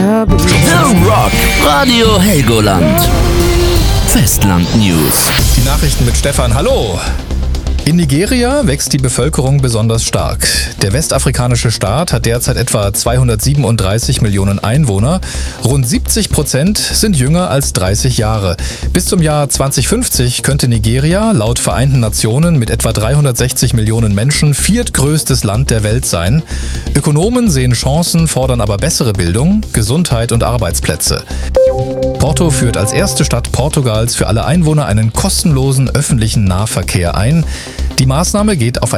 The Rock, Radio Helgoland. Festland News. Die Nachrichten mit Stefan. Hallo! In Nigeria wächst die Bevölkerung besonders stark. Der westafrikanische Staat hat derzeit etwa 237 Millionen Einwohner. Rund 70% sind jünger als 30 Jahre. Bis zum Jahr 2050 könnte Nigeria laut Vereinten Nationen mit etwa 360 Millionen Menschen viertgrößtes Land der Welt sein. Ökonomen sehen Chancen, fordern aber bessere Bildung, Gesundheit und Arbeitsplätze. Porto führt als erste Stadt Portugals für alle Einwohner einen kostenlosen öffentlichen Nahverkehr ein. Die Maßnahme geht auf